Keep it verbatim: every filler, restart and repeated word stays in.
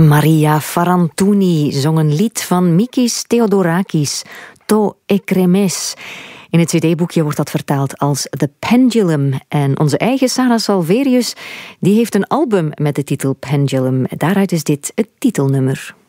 Maria Farantouni zong een lied van Mikis Theodorakis, To Ekremes. In het cd-boekje wordt dat vertaald als The Pendulum. En onze eigen Sarah Salverius die heeft een album met de titel Pendulum. Daaruit is dit het titelnummer.